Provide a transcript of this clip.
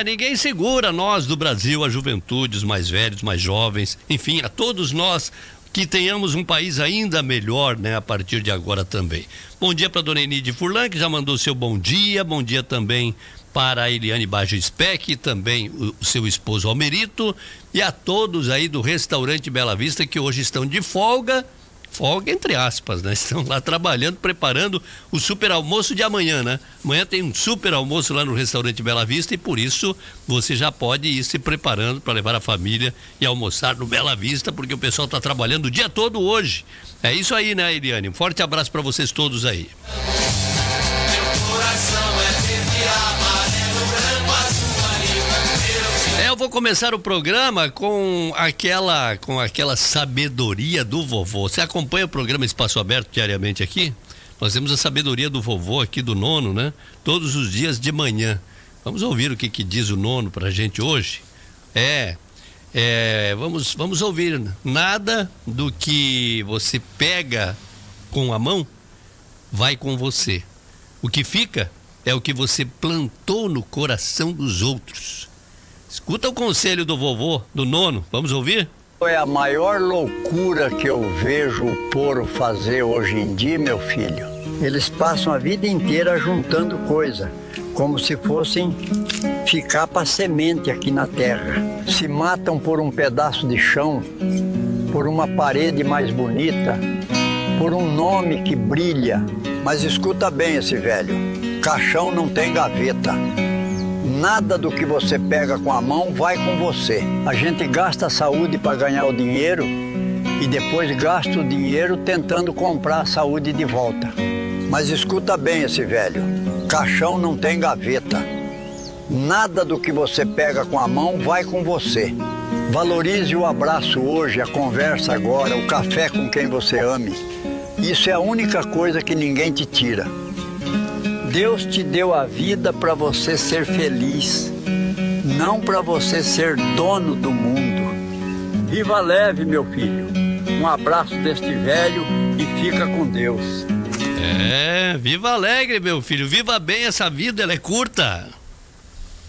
ninguém segura nós do Brasil, a juventude, os mais velhos, mais jovens, enfim, a todos nós que tenhamos um país ainda melhor, né, a partir de agora também. Bom dia para dona Enide Furlan, que já mandou seu bom dia também para a Eliane Baggio Speck, também o seu esposo Almerito, e a todos aí do restaurante Bela Vista que hoje estão de folga entre aspas, né? Estão lá trabalhando, preparando o super almoço de amanhã, né? Amanhã tem um super almoço lá no restaurante Bela Vista e por isso você já pode ir se preparando para levar a família e almoçar no Bela Vista, porque o pessoal está trabalhando o dia todo hoje. É isso aí, né, Eliane? Um forte abraço para vocês todos aí. Meu coração é verde, amarelo, branco, azul, eu vou começar o programa com aquela sabedoria do vovô. Você acompanha o programa Espaço Aberto diariamente aqui? Nós temos a sabedoria do vovô aqui do nono, né? Todos os dias de manhã. Vamos ouvir o que diz o nono pra gente hoje? Vamos ouvir. Nada do que você pega com a mão vai com você. O que fica é o que você plantou no coração dos outros. Escuta o conselho do vovô, do nono, vamos ouvir? É a maior loucura que eu vejo o povo fazer hoje em dia, meu filho. Eles passam a vida inteira juntando coisa, como se fossem ficar para semente aqui na terra. Se matam por um pedaço de chão, por uma parede mais bonita, por um nome que brilha. Mas escuta bem esse velho, caixão não tem gaveta. Nada do que você pega com a mão vai com você. A gente gasta a saúde para ganhar o dinheiro e depois gasta o dinheiro tentando comprar a saúde de volta. Mas escuta bem esse velho, caixão não tem gaveta. Nada do que você pega com a mão vai com você. Valorize o abraço hoje, a conversa agora, o café com quem você ame. Isso é a única coisa que ninguém te tira. Deus te deu a vida para você ser feliz, não para você ser dono do mundo. Viva leve, meu filho. Um abraço deste velho e fica com Deus. Viva alegre, meu filho. Viva bem essa vida, ela é curta.